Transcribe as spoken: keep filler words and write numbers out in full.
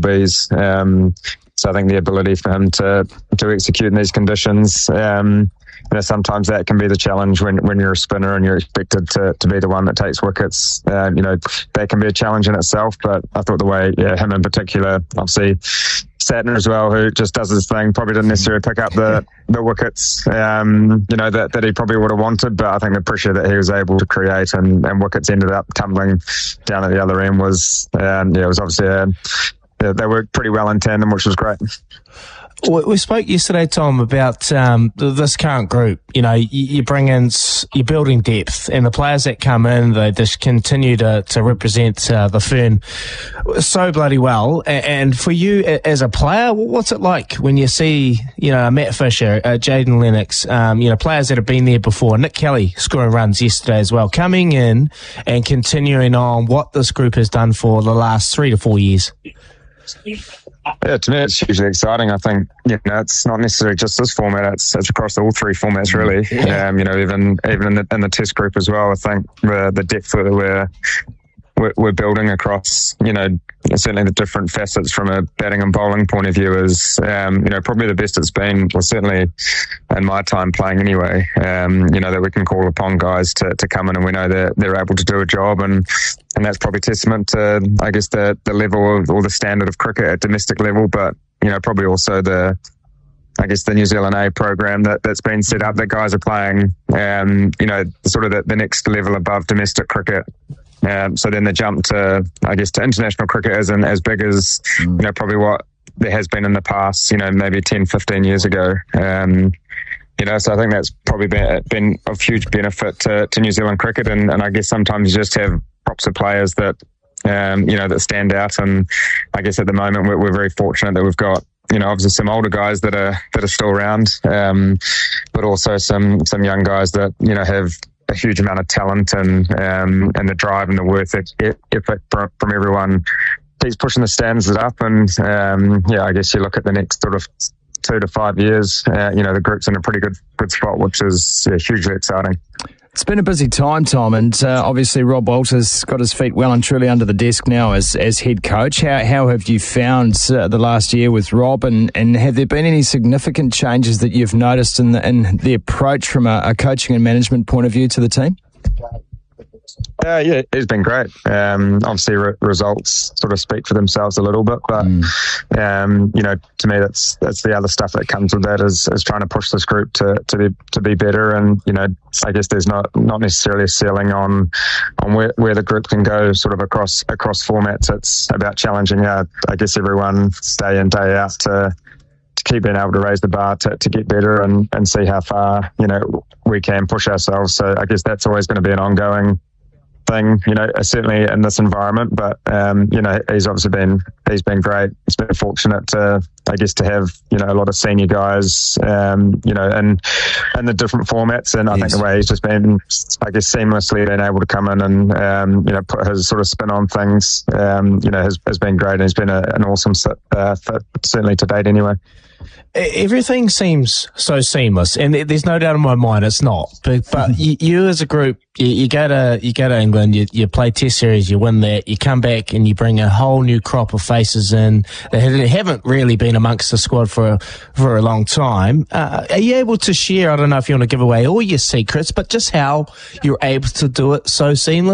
bees. Um, so I think the ability for him to, to execute in these conditions, um, you know, sometimes that can be the challenge when, when you're a spinner and you're expected to, to be the one that takes wickets. Uh, you know, that can be a challenge in itself, but I thought the way, yeah, him in particular, obviously Satner as well, who just does his thing, probably didn't necessarily pick up the, the wickets, um, you know, that, that he probably would have wanted, but I think the pressure that he was able to create and, and wickets ended up tumbling down at the other end was, um, yeah, it was obviously, a, they worked pretty well in tandem, which was great. We spoke yesterday, Tom, about um, this current group. You know, you, you bring in, you're building depth, and the players that come in, they just continue to, to represent uh, the firm so bloody well. And for you as a player, what's it like when you see, you know, Matt Fisher, uh, Jaden Lennox, um, you know, players that have been there before, Nick Kelly scoring runs yesterday as well, coming in and continuing on what this group has done for the last three to four years? Yeah, to me it's hugely exciting. I think, you know, it's not necessarily just this format, it's, it's across all three formats really. Yeah. Um, you know, even even in the, in the test group as well, I think the, the depth that we're, we're, we're building across, you know, certainly the different facets from a batting and bowling point of view is, um, you know, probably the best it's been, well, certainly in my time playing anyway, um, you know, that we can call upon guys to, to come in and we know that they're able to do a job, and and that's probably testament to, I guess, the, the level of, or the standard of cricket at domestic level, but, you know, probably also the, I guess, the New Zealand A program that, that's been set up, that guys are playing, um, you know, sort of the, the next level above domestic cricket. Um, so then the jump to, I guess, to international cricket isn't as big as, you know, probably what there has been in the past, you know, maybe ten, fifteen years ago. Um, you know, so I think that's probably been, been of huge benefit to, to New Zealand cricket. And, and I guess sometimes you just have props of players that, um, you know, that stand out. And I guess at the moment we're, we're very fortunate that we've got, you know, obviously some older guys that are, that are still around, um, but also some, some young guys that, you know, have a huge amount of talent and, um, and the drive and the work effort from, from everyone. He's pushing the standards up, and, um, yeah, I guess you look at the next sort of two to five years, uh, you know, the group's in a pretty good, good spot, which is yeah, hugely exciting. It's been a busy time, Tom, and uh, obviously Rob Walters got his feet well and truly under the desk now as as head coach. How how have you found uh, the last year with Rob, and, and have there been any significant changes that you've noticed in the, in the approach from a, a coaching and management point of view to the team? Uh, yeah, it's been great. Um, obviously, re- results sort of speak for themselves a little bit, but mm. um, you know, to me, that's that's the other stuff that comes with that is, is trying to push this group to, to be to be better. And you know, I guess there's not, not necessarily a ceiling on on where, where the group can go, sort of across across formats. It's about challenging, uh, I guess, everyone day in day out to. to keep being able to raise the bar to, to get better and, and see how far, you know, we can push ourselves. So I guess that's always going to be an ongoing thing, you know, certainly in this environment, but, um, you know, he's obviously been, he's been great. He's been fortunate to, I guess, to have, you know, a lot of senior guys, um, you know, and, and the different formats. And I yes. think the way he's just been, I guess, seamlessly been able to come in and, um, you know, put his sort of spin on things, um, you know, has, has been great. And he's been a, an awesome uh, fit, certainly to date anyway. Everything seems so seamless, and there's no doubt in my mind it's not. But but you, you as a group, you, you go to you go to England, you, you play Test series, you win that, you come back and you bring a whole new crop of faces in that haven't really been amongst the squad for for a long time. Uh, are you able to share? I don't know if you want to give away all your secrets, but just how you're able to do it so seamless.